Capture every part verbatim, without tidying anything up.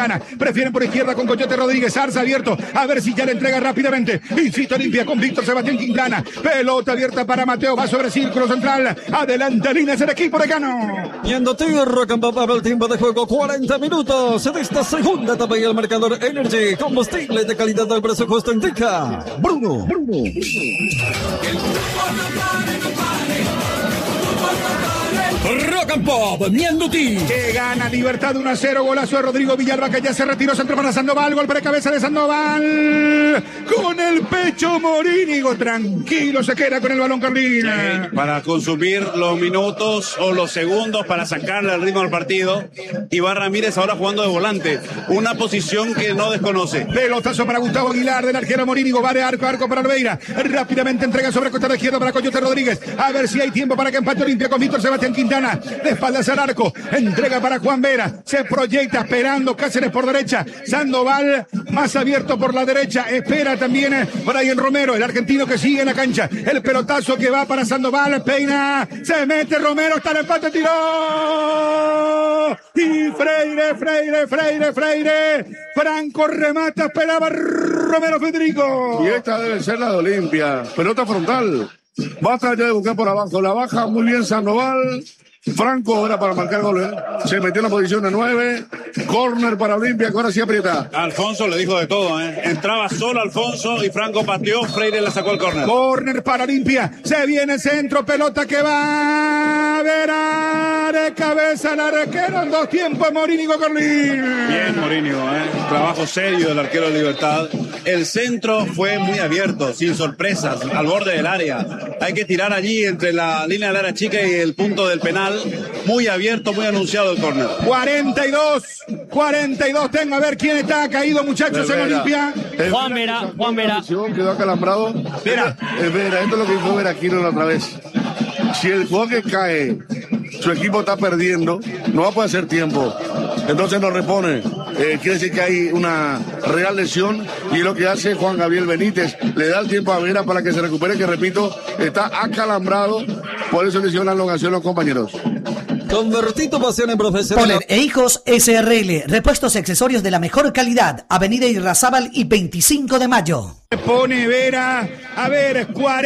Quintana. Prefieren por izquierda con Coyote Rodríguez. Arza abierto. A ver si ya le entrega rápidamente. Incito Olimpia con Víctor Sebastián Quintana. Pelota abierta para Mateo. Va sobre círculo central. Adelante, líneas el equipo de Cano. Y en Rock and Pop, el tiempo de juego cuarenta minutos de esta segunda etapa y el marcador Energy. Combustible de calidad del presupuesto indica Bruno. Bruno. Rock and Pop, Mianduti. Que gana Libertad uno a cero. Golazo de Rodrigo Villalba, que ya se retiró. Centro para Sandoval. Golpe de cabeza de Sandoval. Con el pecho Morínigo. Tranquilo, se queda con el balón Carlina. Sí, para consumir los minutos o los segundos para sacarle el ritmo al partido. Iván Ramírez ahora jugando de volante. Una posición que no desconoce. Pelotazo para Gustavo Aguilar del arquero Morínigo. Va de arco a arco para Alveira. Rápidamente entrega sobre costado izquierdo para Coyote Rodríguez. A ver si hay tiempo para que empate Olimpia con Víctor Sebastián Quintana. De espaldas al arco, entrega para Juan Vera, se proyecta esperando Cáceres por derecha, Sandoval más abierto por la derecha, espera también Brian Romero, el argentino que sigue en la cancha, el pelotazo que va para Sandoval, peina, se mete Romero, está en el empate, tiró, y Freire, Freire, Freire, Freire, Franco remata, esperaba Romero Federico. Y esta debe ser la de Olimpia, pelota frontal. Basta ya de buscar por abajo, la baja muy bien Sandoval. Franco era para marcar goles, se metió en la posición de nueve, córner para Olimpia, que ahora sí aprieta. Alfonso le dijo de todo, ¿eh? Entraba solo Alfonso y Franco pateó, Freire le sacó el córner. Córner para Olimpia, se viene el centro, pelota que va a ver a de cabeza el arquero en dos tiempos, Morínigo Carlín. Bien Morínigo, ¿eh? Trabajo serio del arquero de Libertad. El centro fue muy abierto, sin sorpresas, al borde del área. Hay que tirar allí entre la línea del área chica y el punto del penal. Muy abierto, muy anunciado el córner. cuarenta y dos, cuarenta y dos. Tengo a ver quién está caído, muchachos, en Olimpia. Juan Vera, Juan Vera. Quedó acalambrado. Vera. Es Vera, esto es lo que dijo Veraquino la otra vez. Si el juego que cae, su equipo está perdiendo, no va a poder hacer tiempo. Entonces no repone. Eh, quiere decir que hay una real lesión y lo que hace Juan Gabriel Benítez, le da el tiempo a Vera para que se recupere, que repito, está acalambrado, por eso lesiona la elongación los compañeros. Convertí tu pasión en profesional. Polen e Hijos S R L, repuestos y accesorios de la mejor calidad, Avenida Irrazábal y veinticinco de mayo. Pone Vera, a ver,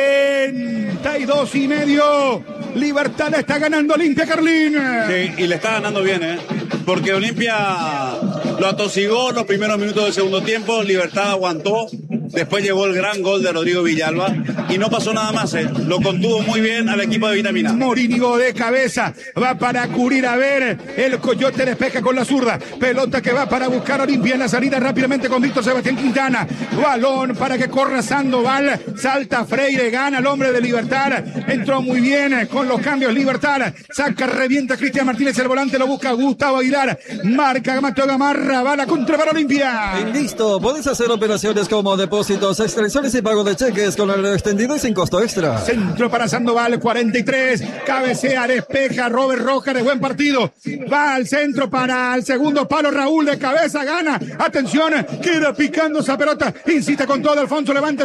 cuarenta y dos y medio. Libertad está ganando Olimpia, Carlín. Sí, y le está ganando bien, ¿eh? Porque Olimpia lo atosigó los primeros minutos del segundo tiempo, Libertad aguantó, después llegó el gran gol de Rodrigo Villalba y no pasó nada más, ¿eh? Lo contuvo muy bien al equipo de Vitamina. Morínigo de cabeza, va para cubrir, a ver, el Coyote despeja con la zurda, pelota que va para buscar a Olimpia en la salida rápidamente con Víctor Sebastián Quintana, balón para que corra Sandoval, salta Freire, gana el hombre de Libertad, entró muy bien con los cambios Libertad, saca, revienta Cristian Martínez, el volante lo busca Gustavo Aguilar, marca Mateo Gamarra, va la contra para Olimpia. Y listo, puedes hacer operaciones como depósitos, extensiones y pago de cheques con el extendido y sin costo extra. Centro para Sandoval, cuarenta y tres, cabecea, despeja, Robert Rojas de buen partido, va al centro para el segundo palo, Raúl de cabeza, gana, atención, queda picando esa pelota, incita con todo, Alfonso levanta el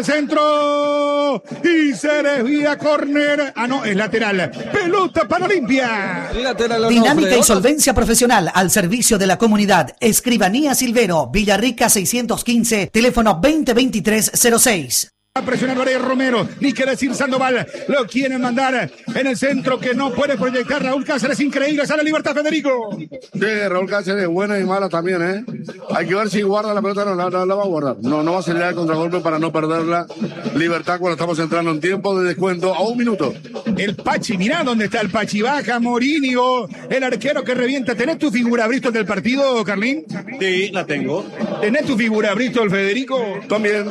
centro y se desvía, córner, ah no, es lateral, pelota para Olimpia. Lateral Dinámica y solvencia profesional al servicio de la comunidad. Escribanía Silvero, Villarrica seiscientos quince, teléfono veinte veintitrés cero seis. A presionar Brian Romero, ni que decir Sandoval, lo quieren mandar en el centro que no puede proyectar Raúl Cáceres, increíble, sale Libertad Federico. Sí, Raúl Cáceres es buena y mala también, ¿eh? Hay que ver si guarda la pelota, no la, no la va a guardar. No, no va a acelerar el contragolpe para no perderla. Libertad cuando estamos entrando en tiempo de descuento a un minuto. El Pachi, mirá dónde está el Pachi, baja Morínigo, el arquero que revienta. ¿Tenés tu figura Bristol del partido, Carlín? Sí, la tengo. ¿Tenés tu figura Bristol, Federico? También.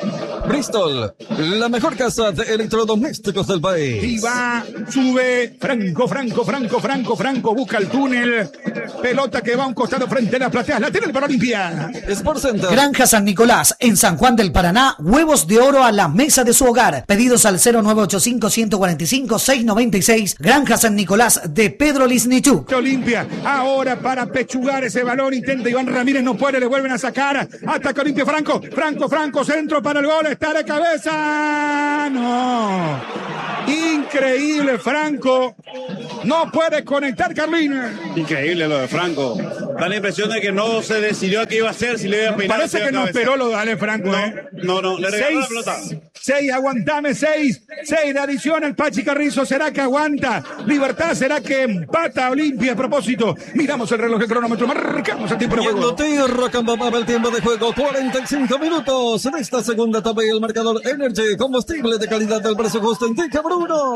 Bristol, la mejor casa de electrodomésticos del país. Y va, sube, Franco, Franco, Franco, Franco, Franco, busca el túnel. Pelota que va a un costado frente a las plateas. Lateral para Olimpia. Sport Center. Granja San Nicolás, en San Juan del Paraná, huevos de oro a la mesa de su hogar. Pedidos al cero nueve ocho cinco, uno cuatro cinco, seis nueve seis. Granja San Nicolás de Pedro Lisnichuk. Olimpia, ahora para pechugar ese balón. Intenta Iván Ramírez, no puede, le vuelven a sacar. Ataca Olimpia, Franco, Franco, Franco, centro para el gol. Está de cabeza. No. Increíble, Franco. No puede conectar, Carlina. Increíble lo de Franco. Da la impresión de que no se decidió qué iba a hacer, si le iba a peinar. Parece que no esperó lo de Ale Franco, no, ¿eh? No, no, le regaló seis, la pelota. Seis, aguantame, seis. Seis de adición el Pachi Carrizo. ¿Será que aguanta? Libertad, ¿será que empata Olimpia? A propósito, miramos el reloj de cronómetro, marcamos el tiempo de juego. El tiempo de juego, cuarenta y cinco minutos en esta segunda etapa y el marcador Energy, combustible de calidad del precio justo, indica Bruno.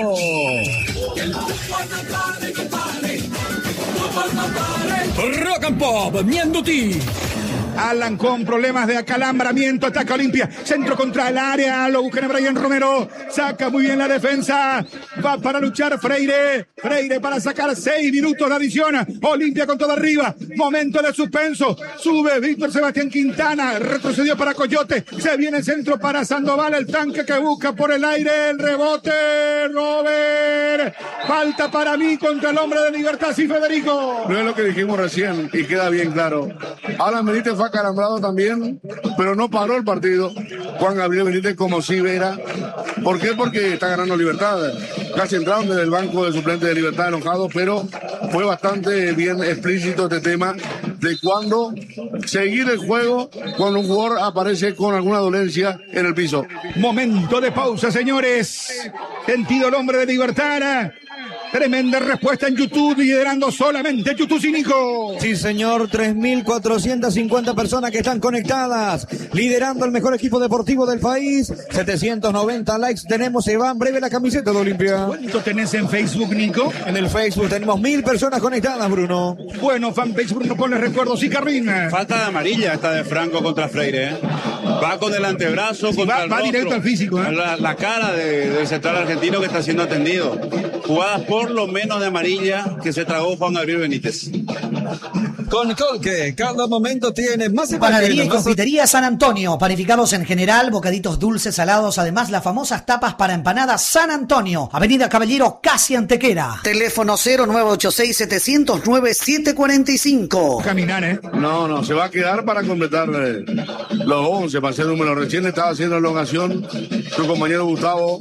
Rock and Pop, Mianduti. Alan con problemas de acalambramiento, ataca Olimpia, centro contra el área, lo buscan a Brian Romero, saca muy bien la defensa, va para luchar Freire, Freire para sacar seis minutos de adición, Olimpia con todo arriba, momento de suspenso, sube Víctor Sebastián Quintana, retrocedió para Coyote, se viene el centro para Sandoval, el tanque que busca por el aire, el rebote, Robert, falta para mí contra el hombre de Libertad, sí, Federico. No es lo que dijimos recién y queda bien claro. Alan Benítez fue acalambrado también, pero no paró el partido. Juan Gabriel Benítez como si vera. ¿Por qué? Porque está ganando Libertad. Casi entraron desde el banco de suplente de Libertad enojado, pero fue bastante bien explícito este tema de cuándo seguir el juego cuando un jugador aparece con alguna dolencia en el piso. Momento de pausa, señores. Sentido el hombre de Libertad. Tremenda respuesta en YouTube, liderando solamente YouTube Cínico. Sí, señor, tres mil cuatrocientas cincuenta personas que están conectadas, liderando el mejor equipo deportivo del país. setecientos noventa likes tenemos, se va en breve la camiseta de Olimpia. ¿Cuánto tenés en Facebook, Nico? En el Facebook tenemos mil personas conectadas, Bruno. Bueno, fanpage Bruno, ponle recuerdos y Carrina. Falta de amarilla esta de Franco contra Freire, ¿eh? Va con el antebrazo, Sí, contra va, el va rostro, directo al físico, ¿eh? La, la cara de, del central argentino que está siendo atendido. Jugadas por lo menos de amarilla que se tragó Juan Gabriel Benítez. Con Colque, cada momento tiene más Panadería y más- confitería San Antonio, panificados en general, bocaditos dulces, salados, además las famosas tapas para empanadas San Antonio, Avenida Caballero, casi Antequera. Teléfono cero nueve ocho seis, setecientos nueve, siete cuarenta y cinco. Caminar, ¿eh? No, no, se va a quedar para completar eh, los once, para ser número. Recién estaba haciendo elongación su compañero Gustavo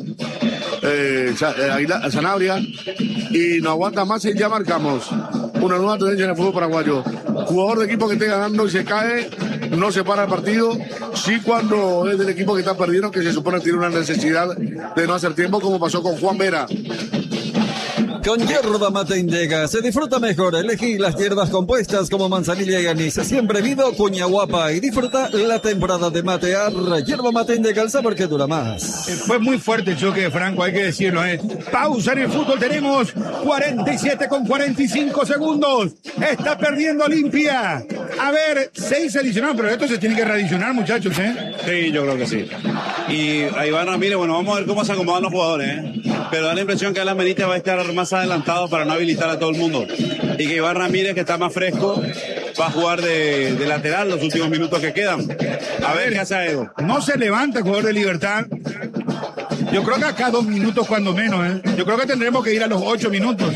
eh, Sa- eh, Aguilar- Sanabria, y no aguanta más y ya marcamos una nueva tendencia en el fútbol paraguayo. Jugador de equipo que esté ganando y se cae, no se para el partido. Sí, cuando es del equipo que está perdiendo, que se supone que tiene una necesidad de no hacer tiempo, como pasó con Juan Vera. Con hierba mate Indega se disfruta mejor. Elegí las hierbas compuestas como manzanilla y anís. Siempre vivo cuña guapa y disfruta la temporada de matear. Hierba mate Indega, el sabor que dura más. Eh, Fue muy fuerte el choque de Franco, hay que decirlo, ¿eh? Pausa en el fútbol, tenemos cuarenta y siete con cuarenta y cinco segundos. Está perdiendo Olimpia. A ver, seis adicionados, pero esto se tiene que readicionar, muchachos, ¿eh? Sí, yo creo que sí. Y a Iván Ramírez, bueno, vamos a ver cómo se acomodan los jugadores, ¿eh? Pero da la impresión que Alan Benítez va a estar más adelantado para no habilitar a todo el mundo. Y que Iván Ramírez, que está más fresco, va a jugar de, de lateral los últimos minutos que quedan. A ver qué hace Aedo. No se levanta el jugador de Libertad. Yo creo que acá dos minutos cuando menos, ¿eh? Yo creo que tendremos que ir a los ocho minutos.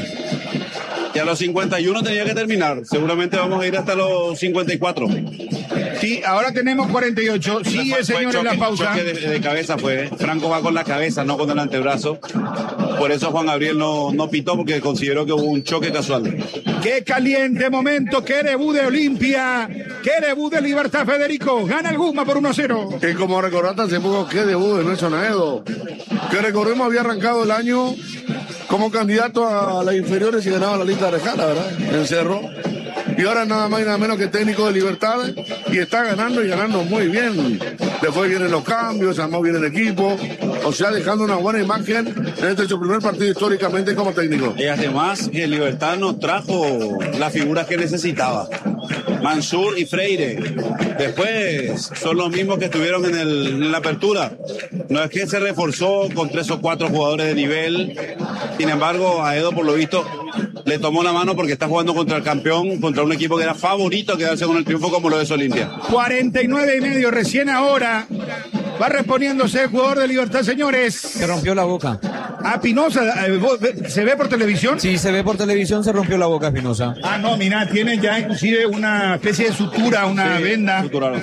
Y a los cincuenta y uno tenía que terminar. Seguramente vamos a ir hasta los cincuenta y cuatro. Sí, ahora tenemos cuarenta y ocho. Sigue, Fue señor, en choque- la pausa. choque de, de cabeza fue. Franco va con la cabeza, no con el antebrazo. Por eso Juan Gabriel no, no pitó, porque consideró que hubo un choque casual. Qué caliente momento, qué debut de Olimpia, qué debut de Libertad, Federico. Gana el Guzma por uno a cero. Y como recordaste hace poco, qué debut de Nelson Aedo, que recordemos había arrancado el año como candidato a las inferiores y ganaba la lista de Rejala, ¿verdad? En Cerro. Y ahora nada más y nada menos que técnico de Libertad, y está ganando y ganando muy bien. Después vienen los cambios, armó bien el equipo, o sea, dejando una buena imagen en este su primer partido históricamente como técnico. Y además, el Libertad nos trajo las figuras que necesitaba. Mansur y Freire. Después son los mismos que estuvieron en, el, en la apertura. No es que se reforzó con tres o cuatro jugadores de nivel. Sin embargo, a Edo, por lo visto, le tomó la mano porque está jugando contra el campeón, contra un equipo que era favorito a quedarse con el triunfo como lo es Olimpia. cuarenta y nueve y medio, recién ahora. Va reponiéndose el jugador de Libertad, señores. Se rompió la boca. A Pinoza, eh, vos- ¿se ve por televisión? Sí, se ve por televisión, se rompió la boca, Espinosa. Ah, no, mira, tiene ya inclusive una especie de sutura, una Sí, venda. suturaron, sí.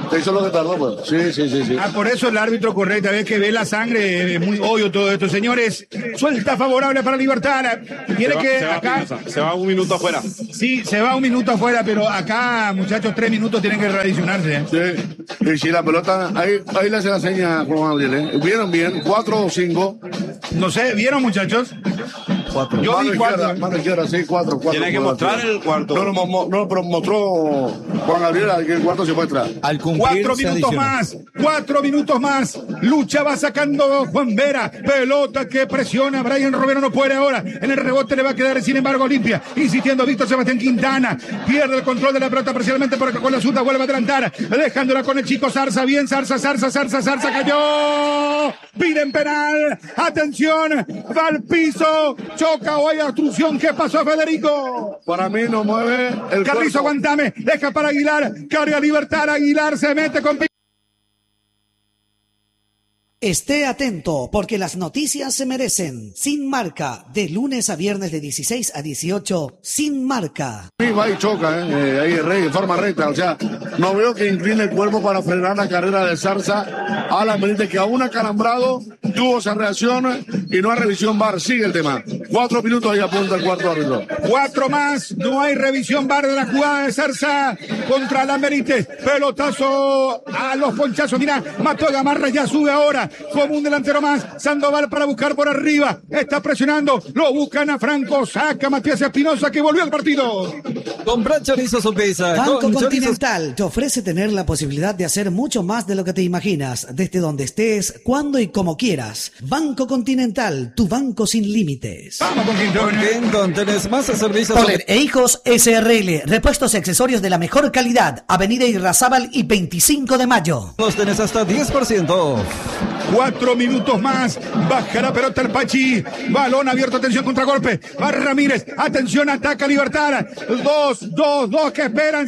Eso es lo que tardó, pues. Sí, sí, sí, sí. Ah, por eso el árbitro correcto, ve que ve la sangre, es muy obvio todo esto. Señores, suelta favorable para Libertad. Quiere se va, que se va acá... Pinoza, se va un minuto afuera. Sí, se va un minuto afuera, pero acá, muchachos, tres minutos tienen que readicionarse. ¿eh? Sí, y si la pelota, ahí, ahí le hace la seña a Juan Gabriel, ¿eh? Vieron bien, cuatro o cinco. No sé, ¿vieron, muchachos? Cuatro. Yo mano vi izquierda, cuatro. mano izquierda, sí, cuatro, cuatro. Tiene que cuatro, mostrar el cuarto. No, no, mo- no, pero mostró Juan Gabriel que el cuarto se muestra. Al cumplir, Cuatro se minutos adiciona. más, cuatro minutos más. Lucha va sacando Juan Vera. Pelota que presiona. Brian Romero no puede ahora. En el rebote le va a quedar, sin embargo, Olimpia. Insistiendo Víctor Sebastián Quintana. Pierde el control de la pelota parcialmente porque con la Zuta vuelve a adelantar. Dejándola con el chico Zarza. Bien, Zarza, Zarza, Zarza, Zarza cayó. Piden penal. Atención. Va al piso. Choca o hay obstrucción. ¿Qué pasó, Federico? Para mí no mueve el Carrizo, cuerpo. aguantame. Deja para Aguilar. Carga Libertad. Aguilar se mete con... Esté atento porque las noticias se merecen. Sin Marca, de lunes a viernes de dieciséis a dieciocho, Sin Marca. Sí, va y choca, ¿eh? Eh, ahí el rey, en forma recta. O sea, no veo que incline el cuerpo para frenar la carrera de Zarza. Alan Benítez, que aún acalambrado, tuvo esa reacción y no hay revisión V A R. Sigue el tema. Cuatro minutos ahí apunta el cuarto árbitro. Cuatro más, no hay revisión V A R de la jugada de Zarza contra Alan Benítez. Pelotazo a los ponchazos. Mira, Mató Gamarra ya sube ahora como un delantero más. Sandoval para buscar por arriba. Está presionando. Lo buscan a Franco. Saca Matías Espinosa que volvió al partido. Compra chorizo su pizza. Banco Con chorizo... Continental te ofrece tener la posibilidad de hacer mucho más de lo que te imaginas, desde donde estés, cuando y como quieras. Banco Continental, tu banco sin límites. Vamos con Quintón. Quinton, tenés más servicios. Poler e Hijos S R L, repuestos y accesorios de la mejor calidad. Avenida Irrazábal y veinticinco de mayo. Los tenés hasta diez por ciento. Cuatro minutos más. Baja la pelota el Pachi. Balón abierto. Atención, contragolpe. Va Ramírez. Atención, ataca Libertad. Dos, dos, dos que esperan.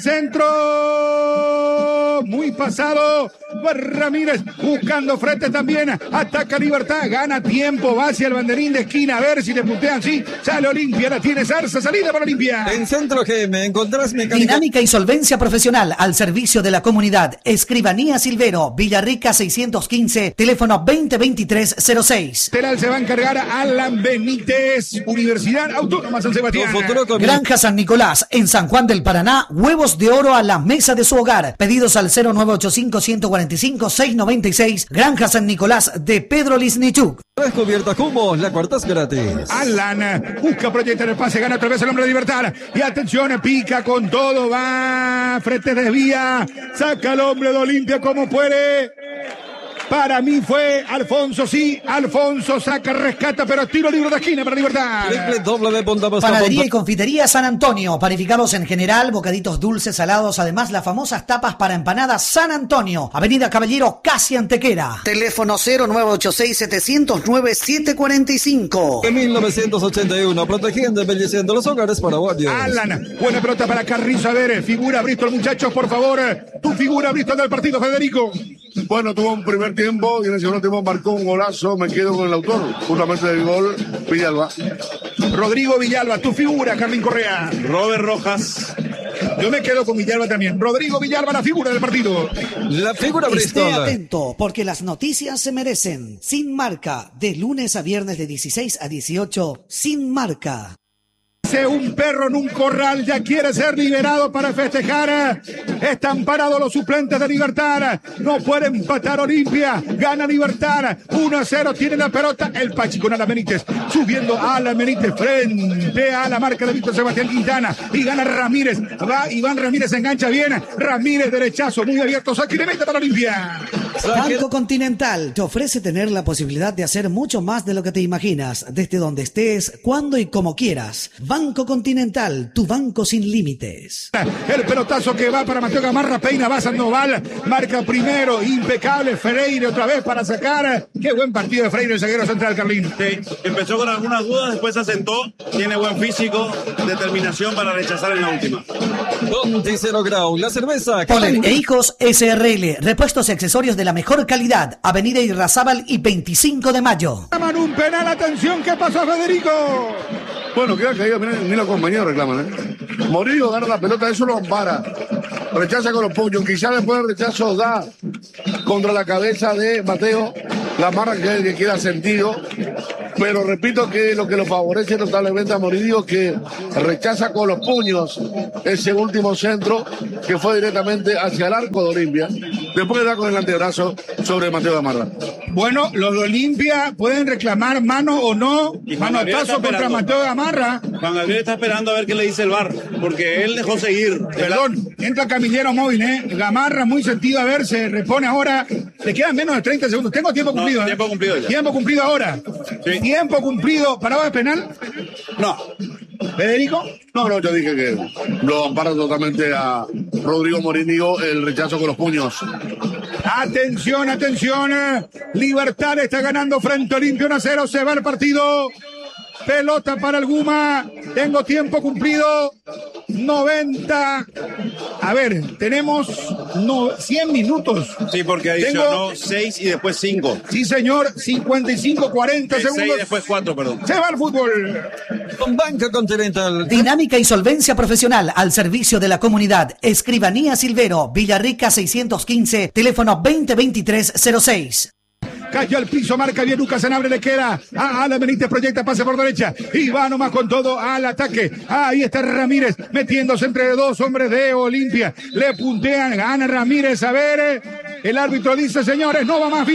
Centro. Muy pasado. Va Ramírez buscando frente también. Ataca Libertad. Gana tiempo. Va hacia el banderín de esquina. A ver si le puntean. Sí. Sale Olimpia. La tiene Zarza. Salida para Olimpia. En Centro G M encontrás mecánica. Dinámica y solvencia profesional al servicio de la comunidad. Escribanía Silvero, Villarrica seiscientos quince, teléfono veinte veintitrés cero seis. Lateral se va a encargar Alan Benítez. Universidad Autónoma San Sebastián. Tu futuro con- Granja San Nicolás, en San Juan del Paraná, huevos de oro a la mesa de su hogar. Pedidos al cero nueve ocho cinco, uno cuatro cinco, seis nueve seis. Granja San Nicolás de Pedro Lisnichuk. Descubierta Jumbo, la cuarta es gratis. Alan busca proyectar el pase, gana otra vez el hombre de Libertad. Y atención, pica con todo, va, frente desvía, saca al hombre de Olimpia como puede. Para mí fue Alfonso, sí, Alfonso saca, rescata, pero tiro libre de esquina para Libertad. Panadería y confitería San Antonio, panificados en general, bocaditos dulces, salados, además las famosas tapas para empanadas San Antonio, Avenida Caballero, casi Antequera. Teléfono cero nueve ocho seis, siete cero nueve, siete cuatro cinco. En mil novecientos ochenta y uno, protegiendo y embelleciendo los hogares paraguayos. Alan, buena pelota para Carrizo, a ver, figura Bristol, muchachos, por favor, tu figura Bristol del partido, Federico. Bueno, tuvo un primer tiempo y en el segundo tiempo marcó un golazo. Me quedo con el autor, justamente del gol, Villalba. Rodrigo Villalba, tu figura, Carlín Correa. Robert Rojas. Yo me quedo con Villalba también. Rodrigo Villalba, la figura del partido. La figura Esté Bristol. atento, porque las noticias se merecen. Sin Marca, de lunes a viernes de dieciséis a dieciocho, Sin Marca. Un perro en un corral ya quiere ser liberado para festejar. Están parados los suplentes de Libertad. No puede empatar Olimpia. Gana Libertad. uno a cero. Tiene la pelota. El Pachi con Alan Benítez. Subiendo a Alan Benítez frente a la marca de Víctor Sebastián Quintana. Y gana Ramírez. Va Iván Ramírez. Engancha bien. Ramírez derechazo. Muy abierto. Saque y le mete para Olimpia. Banco Continental te ofrece tener la posibilidad de hacer mucho más de lo que te imaginas, desde donde estés, cuando y como quieras. Banco Continental, tu banco sin límites. El pelotazo que va para Mateo Gamarra, peina, va Sandoval, marca primero, impecable, Freire otra vez para sacar. Qué buen partido de Freire, el zaguero central, Carlín. Sí, empezó con algunas dudas, después se asentó, tiene buen físico, determinación para rechazar en la última. Conti Cero Grau, la cerveza. Polen e Hijos S R L, repuestos y accesorios de la mejor calidad, Avenida Irrazábal y veinticinco de mayo. Llaman un penal, atención, ¿qué pasó, Federico? Bueno, creo que ahí ni los compañeros reclaman, ¿eh? Morillo gana la pelota, eso lo ampara. rechaza con los puños, quizá después del rechazo da contra la cabeza de Mateo Gamarra, que es el que queda sentido, pero repito que lo que lo favorece notablemente a Morínigo, que rechaza con los puños ese último centro que fue directamente hacia el arco de Olimpia, después de dar con el antebrazo sobre Mateo Gamarra. Bueno, los de Olimpia pueden reclamar mano o no, manotazo contra Mateo Gamarra. Juan Gabriel está esperando a ver qué le dice el V A R, porque él dejó seguir. Perdón, entra Camillero Móvil, ¿eh? Gamarra muy sentido a ver, se repone ahora. Le quedan menos de treinta segundos. Tengo tiempo cumplido. No, ¿eh? Tiempo cumplido ya. Tiempo cumplido ahora. Sí. Tiempo cumplido. ¿Parado de penal? No. ¿Federico? No, no, yo dije que lo ampara totalmente a Rodrigo Morínigo el rechazo con los puños. Atención, atención. Libertad está ganando frente a Olimpia uno a cero. Se va el partido. Pelota para el Guma. Tengo tiempo cumplido. noventa. A ver, tenemos no, cien minutos. Sí, porque adicionó seis y después cinco. Sí, señor. cincuenta y cinco, cuarenta segundos. seis y después cuatro, perdón. Se va el fútbol. Con Banca Continental. Dinámica y solvencia profesional al servicio de la comunidad. Escribanía Silvero, Villarrica seiscientos quince, teléfono veinte veintitrés cero seis. Cayó al piso, marca bien Lucas Sanabria, le queda a Alan Benítez, proyecta pase por derecha y va nomás con todo al ataque. Ahí está Ramírez metiéndose entre dos hombres de Olimpia, le puntean, gana Ramírez, a ver, el árbitro dice, señores, no va más,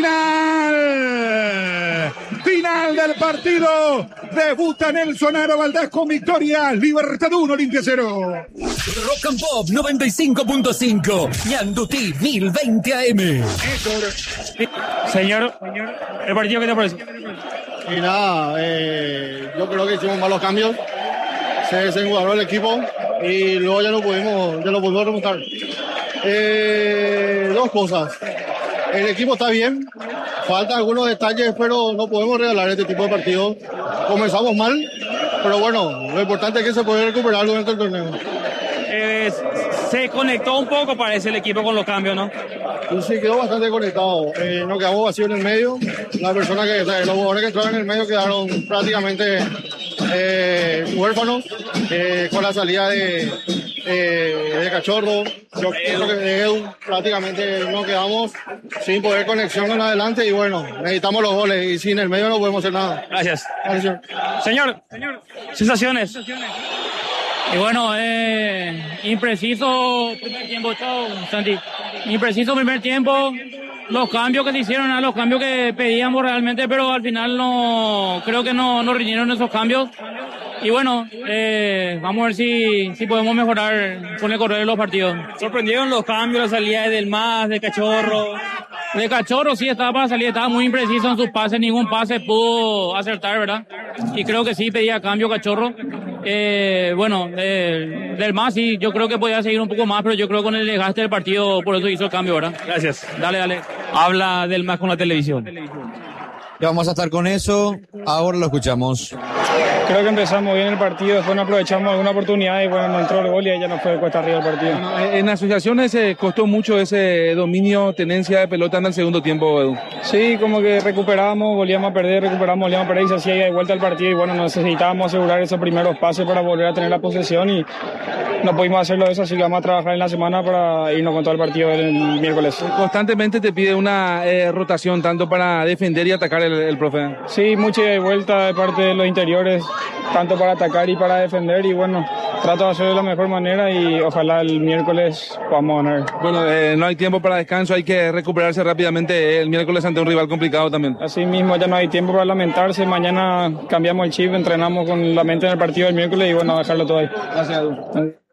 final final del partido, debuta Nelson Aro Valdés con victoria, Libertad uno, Olimpia cero. Rock and Pop noventa y cinco punto cinco, Ñandutí mil veinte A M. Señor, el partido, ¿qué te parece? Y nada, eh, yo creo que hicimos malos cambios, se desencuadró el equipo y luego ya no pudimos, ya no pudimos remontar. Eh, dos cosas, el equipo está bien, faltan algunos detalles, pero no podemos regalar este tipo de partidos. Comenzamos mal, pero bueno, lo importante es que se puede recuperar durante el torneo. Eh, se conectó un poco, parece, el equipo con los cambios, ¿no? Sí, quedó bastante conectado. Eh, nos quedamos vacíos en el medio. La persona que, los jugadores que entraron en el medio quedaron prácticamente eh, huérfanos eh, con la salida de, eh, de Cachorro. Yo creo que de Edu prácticamente nos quedamos sin poder conexión con adelante y bueno, necesitamos los goles y sin el medio no podemos hacer nada. Gracias. Gracias. Señor, señor, sensaciones. Y bueno, eh, impreciso primer tiempo, chao, Santi. Impreciso primer tiempo, los cambios que se hicieron, los cambios que pedíamos realmente, pero al final no, creo que no, no rindieron esos cambios. Y bueno, eh, vamos a ver si, si podemos mejorar con el correr de los partidos. Sorprendieron los cambios, la salida de Del Mas, de Cachorro. De Cachorro sí estaba para salir, estaba muy impreciso en sus pases, ningún pase pudo acertar, ¿verdad? Y creo que sí pedía cambio Cachorro. Eh, bueno, eh, Del Mas sí, yo creo que podía seguir un poco más, pero yo creo que con el desgaste del partido, por eso hizo el cambio, ¿verdad? Gracias. Dale, dale. Habla Del Mas con la televisión. Ya vamos a estar con eso, ahora lo escuchamos. Creo que empezamos bien el partido, después no aprovechamos alguna oportunidad y bueno, nos entró el gol y ahí ya nos fue cuesta arriba el partido. Bueno, en asociaciones eh, costó mucho ese dominio, tenencia de pelota en el segundo tiempo, Edu. Sí, como que recuperamos, volvíamos a perder, recuperamos, volvíamos a perder y se hacía de vuelta el partido y bueno, necesitábamos asegurar esos primeros pases para volver a tener la posesión y no pudimos hacerlo eso, así que vamos a trabajar en la semana para irnos con todo el partido el miércoles. Constantemente te pide una eh, rotación tanto para defender y atacar el, el profe. Sí, mucha vuelta de parte de los interiores, tanto para atacar y para defender y bueno, trato de hacerlo de la mejor manera y ojalá el miércoles podamos ganar. Bueno, eh, no hay tiempo para descanso, hay que recuperarse rápidamente el miércoles ante un rival complicado también. Así mismo, ya no hay tiempo para lamentarse, mañana cambiamos el chip, entrenamos con la mente en el partido del miércoles y bueno, dejarlo todo ahí. Gracias, Edu.